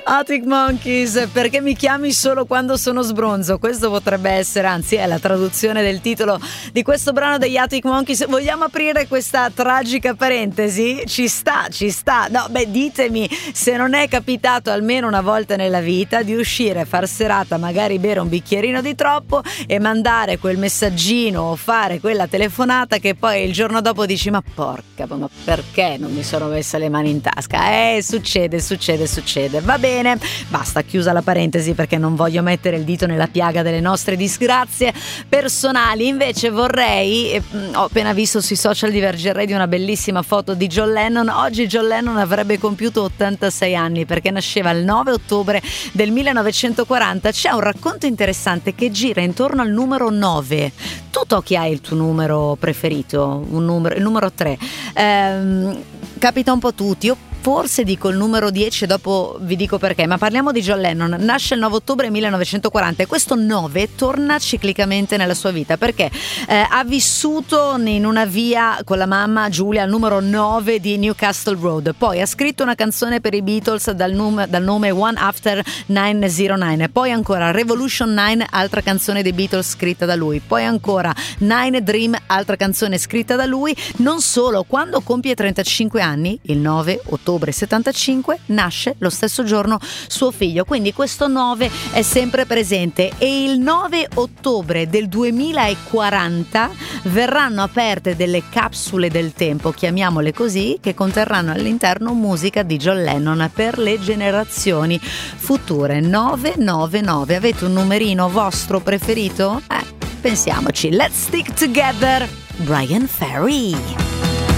Arctic Monkeys, perché mi chiami solo quando sono sbronzo? Questo potrebbe essere, anzi è la traduzione del titolo di questo brano degli Arctic Monkeys. Vogliamo aprire questa tragica parentesi? Ci sta. No, ditemi se non è capitato almeno una volta nella vita di uscire, far serata, magari bere un bicchierino di troppo e mandare quel messaggino o fare quella telefonata che poi il giorno dopo dici ma porca, ma perché non mi sono messa le mani in tasca? Succede. Va bene, basta, chiusa la parentesi, perché non voglio mettere il dito nella piaga delle nostre disgrazie personali. Invece vorrei, ho appena visto sui social, divergerei di una bellissima foto di John Lennon. Oggi John Lennon avrebbe compiuto 86 anni perché nasceva il 9 ottobre del 1940. C'è un racconto interessante che gira intorno al numero 9. Tu Tochi hai il tuo numero preferito, il numero 3. Capita un po' a tutti. Io forse dico il numero 10 e dopo vi dico perché, ma parliamo di John Lennon. Nasce il 9 ottobre 1940 e questo 9 torna ciclicamente nella sua vita perché ha vissuto in una via con la mamma Giulia al numero 9 di Newcastle Road, poi ha scritto una canzone per i Beatles dal nome One After 909, poi ancora Revolution 9, altra canzone dei Beatles scritta da lui, poi ancora Nine Dream, altra canzone scritta da lui. Non solo, quando compie 35 anni, il 9 ottobre 75, nasce lo stesso giorno suo figlio, quindi questo 9 è sempre presente. E il 9 ottobre del 2040 verranno aperte delle capsule del tempo, chiamiamole così, che conterranno all'interno musica di John Lennon per le generazioni future. 999, avete un numerino vostro preferito? Pensiamoci. Let's Stick Together, Brian Ferry.